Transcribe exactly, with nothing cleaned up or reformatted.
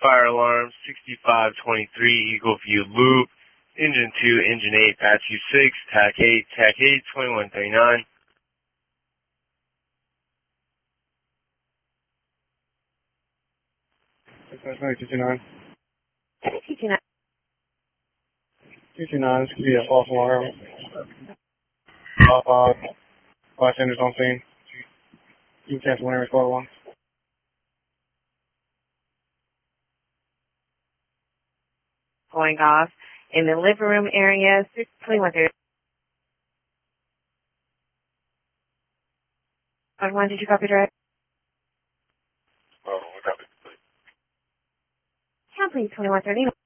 fire alarm sixty-five twenty-three, Eagle View Loop, engine two, engine eight, Patsy six, T A C eight, T A C eight, twenty-one thirty-nine. two two nine. two two nine. two two nine, this could be a false alarm. Uh, uh, bystanders on scene. You can cancel whenever twelve one. Going off in the living room area, twenty-one thirty. One, did you copy direct? Oh, we copy. Yeah, please, twenty-one thirty.